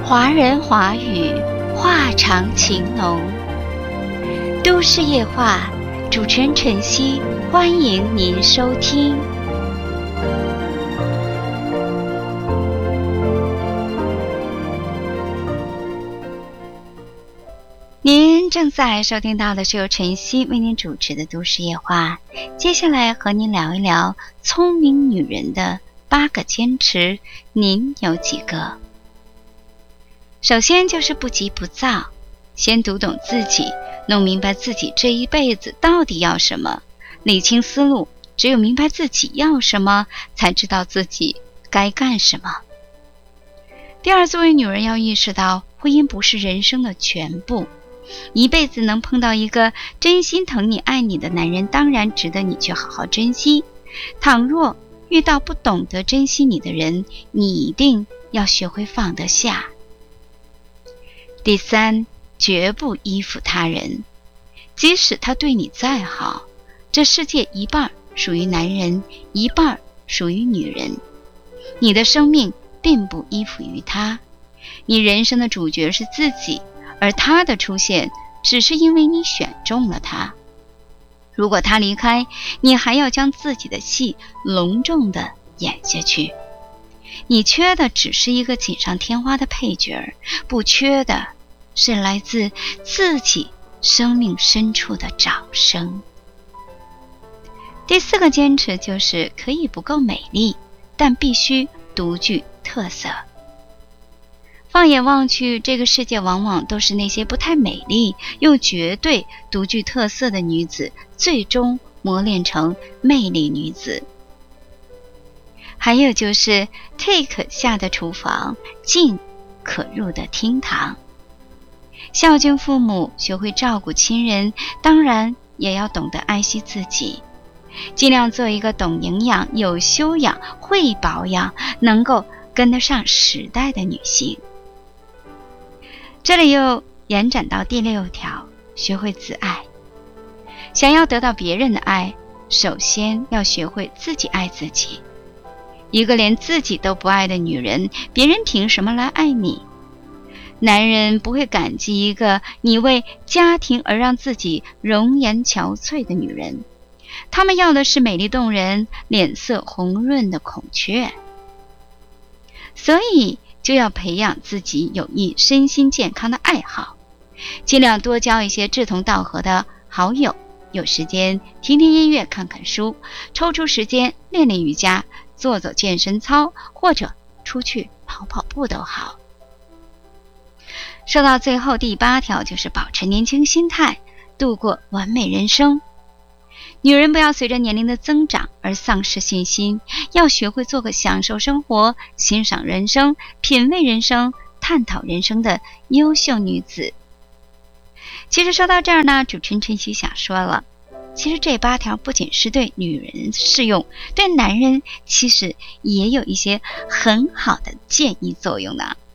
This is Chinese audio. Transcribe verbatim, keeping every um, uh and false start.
华人华语，话长情浓。都市夜话，主持人晨曦，欢迎您收听。您正在收听到的是由晨曦为您主持的都市夜话，接下来和您聊一聊聪明女人的八个坚持，您有几个？首先就是不急不躁，先读懂自己，弄明白自己这一辈子到底要什么，理清思路，只有明白自己要什么，才知道自己该干什么。第二，作为女人要意识到，婚姻不是人生的全部，一辈子能碰到一个真心疼你爱你的男人，当然值得你去好好珍惜。倘若遇到不懂得珍惜你的人，你一定要学会放得下。第三，绝不依附他人，即使他对你再好，这世界一半属于男人，一半属于女人，你的生命并不依附于他，你人生的主角是自己，而他的出现只是因为你选中了他。如果他离开，你还要将自己的戏隆重地演下去。你缺的只是一个锦上添花的配角，不缺的是来自自己生命深处的掌声。第四个坚持就是可以不够美丽，但必须独具特色。放眼望去，这个世界往往都是那些不太美丽又绝对独具特色的女子，最终磨练成魅力女子。还有就是退可下的厨房，进可入的厅堂。孝敬父母，学会照顾亲人，当然也要懂得爱惜自己，尽量做一个懂营养、有修养、会保养，能够跟得上时代的女性。这里又延展到第六条，学会自爱。想要得到别人的爱，首先要学会自己爱自己。一个连自己都不爱的女人，别人凭什么来爱你？男人不会感激一个你为家庭而让自己容颜憔悴的女人，他们要的是美丽动人、脸色红润的孔雀。所以就要培养自己有益身心健康的爱好，尽量多交一些志同道合的好友，有时间听听音乐、看看书，抽出时间练练瑜伽，做做健身操，或者出去跑跑步都好。说到最后，第八条就是保持年轻心态，度过完美人生。女人不要随着年龄的增长而丧失信心，要学会做个享受生活、欣赏人生、品味人生、探讨人生的优秀女子。其实说到这儿呢，主持人晨曦想说了，其实这八条不仅是对女人适用，对男人其实也有一些很好的建议作用呢。